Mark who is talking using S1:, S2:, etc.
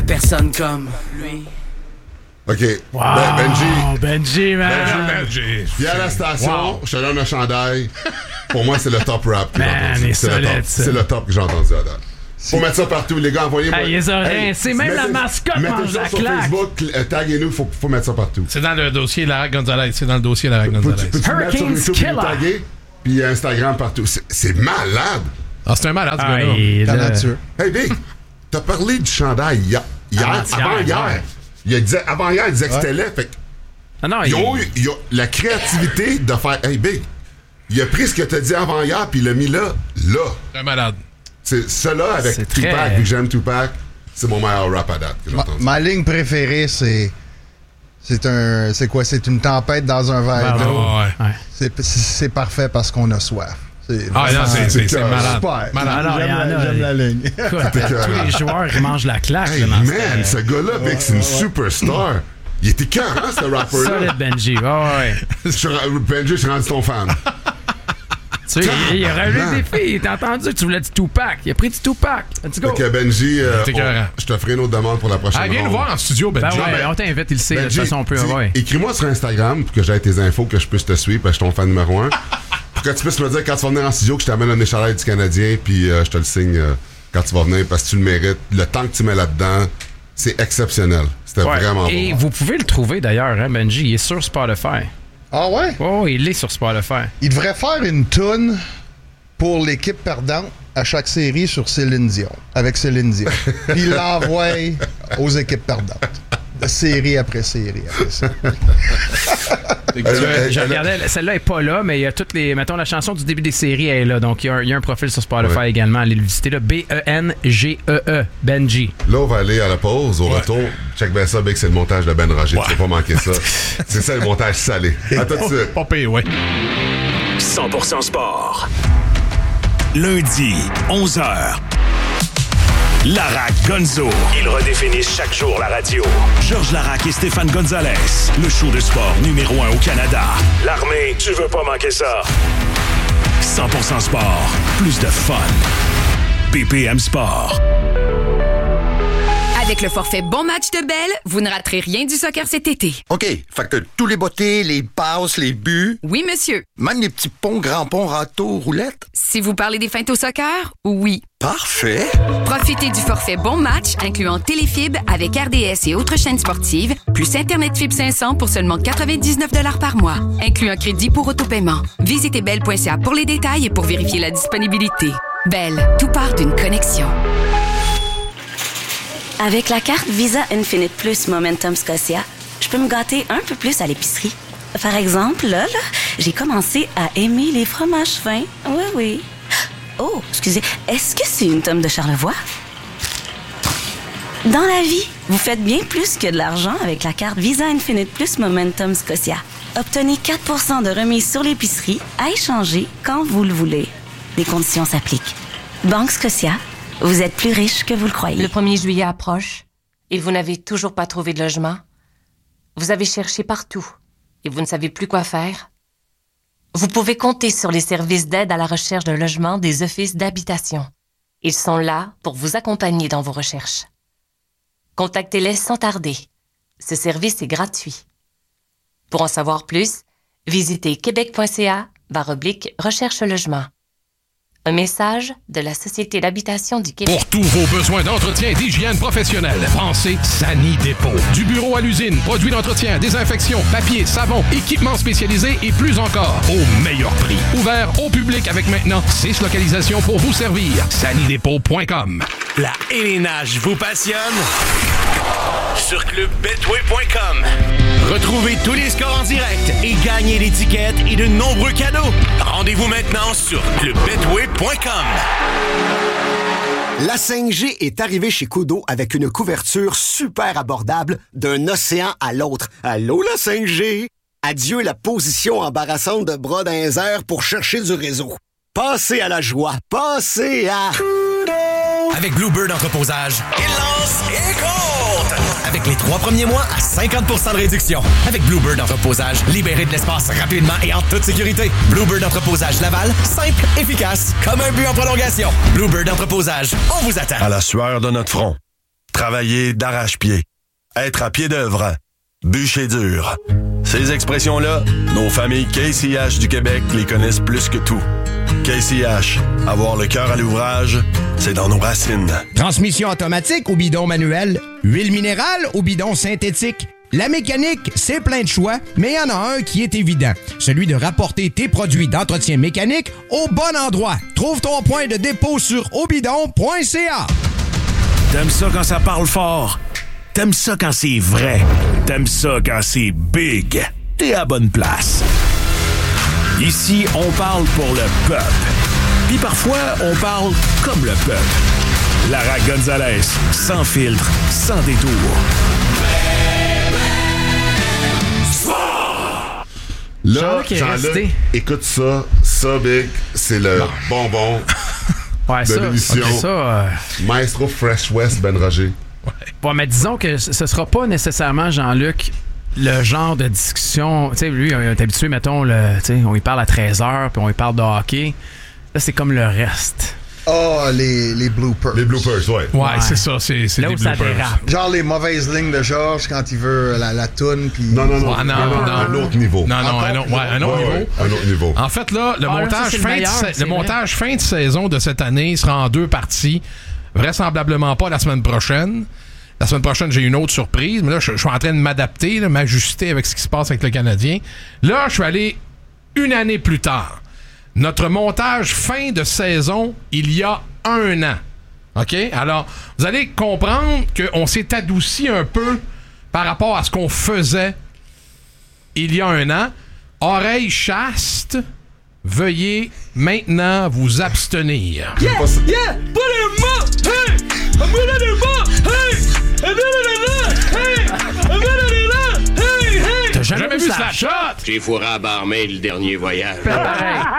S1: personne comme lui.
S2: OK.
S3: Wow,
S2: Benji,
S3: man.
S4: Benji.
S2: Puis à la station, je te donne un chandail. Pour moi, c'est le top rap que j'ai entendu. C'est le top que j'ai entendu à date. Faut mettre ça partout, les gars, envoyez-moi.
S3: Les oreilles, c'est même la mascotte mange la
S2: sur
S3: claque.
S2: Facebook, taguez-nous, faut mettre ça partout.
S4: C'est dans le dossier Lara Gonzalez. C'est dans le dossier Lara Gonzalez.
S2: Peux-tu mettre sur YouTube et nous taguer? Puis Instagram partout. C'est malade.
S4: Ah, c'est un malade, ce gars-là.
S2: Hey, Big, t'as parlé du chandail hier. Avant-hier. Il disait que c'était laid. Fait ils ont eu la créativité de faire. Hey, Big, il a pris ce que t'as dit avant-hier, puis il l'a mis là.
S4: Un malade.
S2: C'est cela avec Tupac, vu que j'aime Tupac, c'est mon meilleur rap à date que j'ai entendu.
S5: Ma ligne préférée, c'est quoi? C'est une tempête dans un verre d'eau.
S4: Ouais.
S5: C'est parfait parce qu'on a soif.
S4: C'est malade.
S5: J'aime la ligne.
S3: Tous les joueurs, ils mangent la claque.
S2: Hey, man, ce gars-là, Big, c'est une superstar. Il était écœurant, ce rapper-là.
S3: Solide Benji, ouais.
S2: Benji, je suis rendu ton fan.
S3: Tu sais, il a relevé le défi. T'as entendu? Tu voulais du Tupac. Il a pris du Tupac. Let's go.
S2: Ok, Benji, je te ferai une autre demande pour la prochaine
S4: viens nous voir en studio, Benji.
S3: On t'invite, il sait. De toute façon, on peut.
S2: Écris-moi sur Instagram pour que j'aie tes infos, que je puisse te suivre, parce que je suis ton fan numéro 1. Pour que tu puisses me dire quand tu vas venir en studio, que je t'amène un échalail du Canadien, puis je te le signe quand tu vas venir, parce que tu le mérites. Le temps que tu mets là-dedans, c'est exceptionnel. C'était vraiment bon.
S3: Et vous pouvez le trouver d'ailleurs, hein, Benji. Il est sur Spotify.
S5: Ah ouais?
S3: Oh, il est sur Spotify.
S5: Il devrait faire une toune pour l'équipe perdante à chaque série sur Céline Dion, avec Céline Dion. Puis il l'envoie aux équipes perdantes. De série après série après série.
S3: Je regardais, celle-là est pas là, mais il y a toutes les. Mettons, la chanson du début des séries elle est là. Donc, il y a un profil sur Spotify également. Allez le visiter là. B-E-N-G-E-E. Benji.
S2: Là, on va aller à la pause. Au retour, check bien ça, Big, c'est le montage de Ben Roger. Tu vas pas manquer ça. C'est ça, le montage salé. À tout de suite.
S4: Pas payé,
S6: 100% sport. Lundi, 11h. Larac Gonzo. Ils redéfinissent chaque jour la radio. Georges Larac et Stéphane Gonzalez. Le show de sport numéro 1 au Canada. L'armée, tu veux pas manquer ça. 100% sport. Plus de fun. BPM Sport.
S7: Avec le forfait Bon Match de Bell, vous ne raterez rien du soccer cet été.
S8: OK, fait que tous les bottées, les passes, les buts...
S7: Oui, monsieur.
S8: Même les petits ponts, grands ponts, râteaux, roulettes?
S7: Si vous parlez des feintes au soccer, oui.
S8: Parfait.
S7: Profitez du forfait Bon Match, incluant Téléfib avec RDS et autres chaînes sportives, plus Internet Fibre 500 pour seulement 99 $ par mois, incluant crédit pour autopaiement. Visitez bell.ca pour les détails et pour vérifier la disponibilité. Bell, tout part d'une connexion.
S9: Avec la carte Visa Infinite Plus Momentum Scotia, je peux me gâter un peu plus à l'épicerie. Par exemple, là, j'ai commencé à aimer les fromages fins. Oui. Oh, excusez, est-ce que c'est une tome de Charlevoix? Dans la vie, vous faites bien plus que de l'argent avec la carte Visa Infinite Plus Momentum Scotia. Obtenez 4% de remise sur l'épicerie à échanger quand vous le voulez. Les conditions s'appliquent. Banque Scotia. Vous êtes plus riche que vous le croyez.
S10: Le 1er juillet approche et vous n'avez toujours pas trouvé de logement. Vous avez cherché partout et vous ne savez plus quoi faire. Vous pouvez compter sur les services d'aide à la recherche d'un logement des offices d'habitation. Ils sont là pour vous accompagner dans vos recherches. Contactez-les sans tarder. Ce service est gratuit. Pour en savoir plus, visitez québec.ca/recherche-logement. Un message de la Société d'habitation du Québec.
S4: Pour tous vos besoins d'entretien et d'hygiène professionnelle, pensez Sani Dépôt. Du bureau à l'usine, produits d'entretien, désinfection, papier, savon, équipements spécialisés et plus encore, au meilleur prix. Ouvert au public avec maintenant 6 localisations pour vous servir. SaniDépôt.com.
S6: La élénage vous passionne? Sur clubbetway.com. Retrouvez tous les scores en direct et gagnez des tickets et de nombreux cadeaux. Rendez-vous maintenant sur clubbetway.com.
S11: La 5G est arrivée chez Koodo avec une couverture super abordable d'un océan à l'autre. Allô, la 5G? Adieu la position embarrassante de bras dans les airs pour chercher du réseau. Passez à la joie. Passez à...
S12: Avec Bluebird Entreposage, il lance et compte! Avec les 3 premiers mois à 50% de réduction. Avec Bluebird Entreposage, libérez de l'espace rapidement et en toute sécurité. Bluebird Entreposage Laval, simple, efficace, comme un but en prolongation. Bluebird Entreposage, on vous attend.
S13: À la sueur de notre front.
S1: travailler d'arrache-pied, être à pied d'œuvre, bûcher dur. Ces expressions-là, nos familles KCH du Québec les connaissent plus que tout. KCH, avoir le cœur à l'ouvrage, c'est dans nos racines.
S13: Transmission automatique ou bidon manuel, huile minérale ou bidon synthétique. La mécanique, c'est plein de choix, mais il y en a un qui est évident. Celui de rapporter tes produits d'entretien mécanique au bon endroit. Trouve ton point de dépôt sur obidon.ca.
S6: T'aimes ça quand ça parle fort? T'aimes ça quand c'est vrai? T'aimes ça quand c'est big? T'es à bonne place. Ici, on parle pour le peuple. Puis parfois, on parle comme le peuple. Lara Gonzalez, sans filtre, sans détour.
S2: Là, Jean-Luc, écoute ça, Big, c'est le bonbon de l'émission. Maestro Fresh West, Ben Roger.
S3: Bon, mais disons que ce sera pas nécessairement, Jean-Luc, le genre de discussion. Tu sais, lui, on est habitué, mettons, on y parle à 13h, puis on y parle de hockey. Là, c'est comme le reste.
S5: Les bloopers.
S2: Les bloopers, ouais.
S14: Ouais, c'est ça, c'est
S3: là
S14: des
S3: où ça
S14: bloopers.
S3: dérape.
S5: Genre les mauvaises lignes de Georges quand il veut la toune. Puis...
S2: Non, un autre niveau.
S14: Un autre niveau. En fait, là, le montage fin de saison de cette année sera en 2 parties. Vraisemblablement pas la semaine prochaine. La semaine prochaine, j'ai une autre surprise. Mais là, je suis en train de m'adapter, m'ajuster avec ce qui se passe avec le Canadien. Là, je suis allé une année plus tard. Notre montage fin de saison, il y a 1 an. OK? Alors, vous allez comprendre qu'on s'est adouci un peu par rapport à ce qu'on faisait il y a 1 an. Oreilles chastes, veuillez maintenant vous abstenir.
S15: Yeah! Put him up! Hey! I'm gonna do more! Hey!
S3: T'as jamais vu Slapshot?
S16: J'ai fourré à barmaid le dernier voyage.